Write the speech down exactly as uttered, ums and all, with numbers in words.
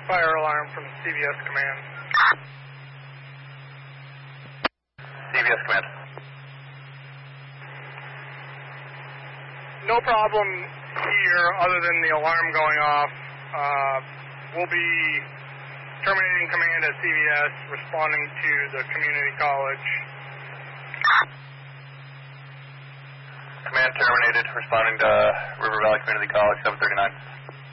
Fire alarm from C V S Command. C V S Command. No problem here other than the alarm going off. Uh, we'll be terminating command at C V S, responding to the community college. Command terminated, responding to River Valley Community College, seven thirty-nine.